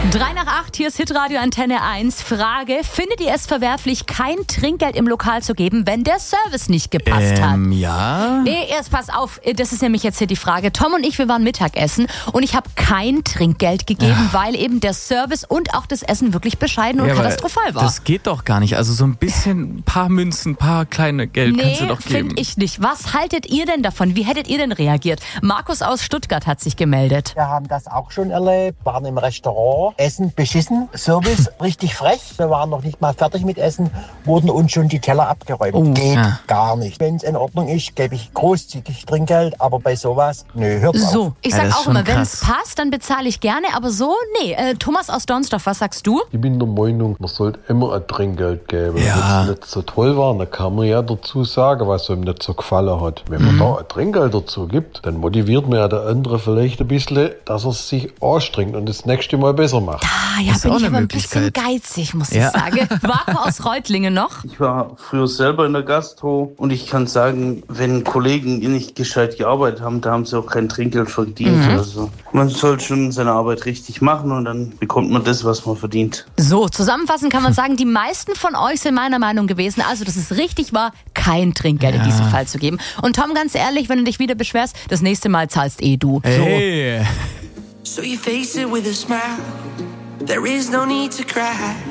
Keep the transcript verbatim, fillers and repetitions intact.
Drei nach acht, hier ist Hitradio Antenne eins. Frage, findet ihr es verwerflich, kein Trinkgeld im Lokal zu geben, wenn der Service nicht gepasst ähm, hat? ja. Nee, erst pass auf, das ist nämlich jetzt hier die Frage. Tom und ich, wir waren Mittagessen und ich habe kein Trinkgeld gegeben, ja. weil eben der Service und auch das Essen wirklich bescheiden und ja, katastrophal war. Das geht doch gar nicht. Also so ein bisschen, ein paar Münzen, ein paar kleine Geld nee, kannst du doch geben. Nee, finde ich nicht. Was haltet ihr denn davon? Wie hättet ihr denn reagiert? Markus aus Stuttgart hat sich gemeldet. Wir haben das auch schon erlebt, waren im Restaurant, Essen beschissen, Service richtig frech. Wir waren noch nicht mal fertig mit Essen, wurden uns schon die Teller abgeräumt. Oh, Geht ja. gar nicht. Wenn es in Ordnung ist, gebe ich großzügig Trinkgeld, aber bei sowas, nö, hört's auf. So, ich Ja, sag das ist auch schon immer, wenn es krass. passt, dann bezahle ich gerne, aber so, nee. Äh, Thomas aus Dornsdorf, was sagst du? Ich bin der Meinung, man sollte immer ein Trinkgeld geben. Ja. Wenn es nicht so toll war, dann kann man ja dazu sagen, was einem nicht so gefallen hat. Wenn man Mhm. da ein Trinkgeld dazu gibt, dann motiviert man ja der andere vielleicht ein bisschen, dass er sich anstrengt und das nächste Mal besser macht. Ah, ja, Ist bin auch ich eine aber ein bisschen Möglichkeit. geizig, muss Ja. ich sagen. Marco aus Reutlingen noch. Ich war früher selber in der Gastro und ich kann sagen, wenn Kollegen nicht gescheit gearbeitet haben, da haben sie auch kein Trinkgeld verdient. Mhm. Also man soll schon seine Arbeit richtig machen und dann bekommt man das, was man verdient. So, zusammenfassend kann man sagen, die meisten von euch sind meiner Meinung gewesen, also dass es richtig war, kein Trinkgeld Ja. in diesem Fall zu geben. Und Tom, ganz ehrlich, wenn du dich wieder beschwerst, das nächste Mal zahlst eh du. Hey. So you face it with a smile. There is no need to cry.